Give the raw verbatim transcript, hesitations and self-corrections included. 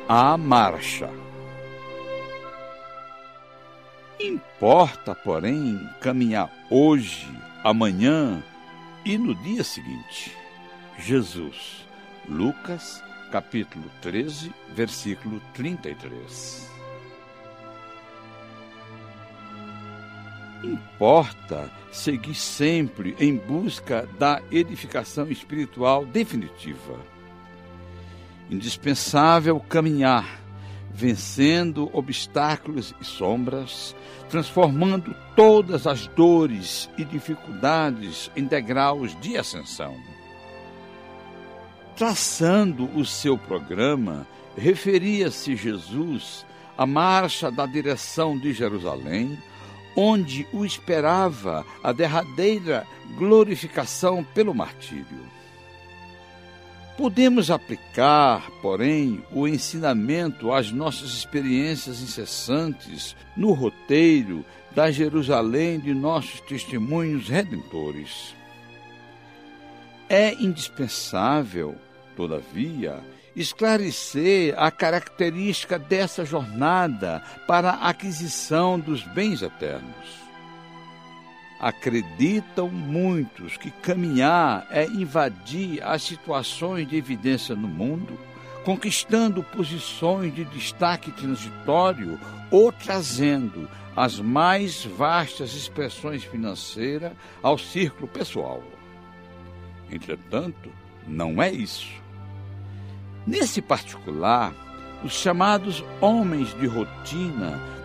à marcha. Importa, porém, caminhar hoje, amanhã e no dia seguinte. Jesus, Lucas, capítulo treze, versículo trinta e três. Importa seguir sempre em busca da edificação espiritual definitiva. Indispensável caminhar, vencendo obstáculos e sombras, transformando todas as dores e dificuldades em degraus de ascensão. Traçando o seu programa, referia-se Jesus à marcha da direção de Jerusalém, onde o esperava a derradeira glorificação pelo martírio. Podemos aplicar, porém, o ensinamento às nossas experiências incessantes no roteiro da Jerusalém de nossos testemunhos redentores. É indispensável, todavia, esclarecer a característica dessa jornada para a aquisição dos bens eternos. Acreditam muitos que caminhar é invadir as situações de evidência no mundo, conquistando posições de destaque transitório ou trazendo as mais vastas expressões financeiras ao círculo pessoal. Entretanto, não é isso. Nesse particular, os chamados homens de rotina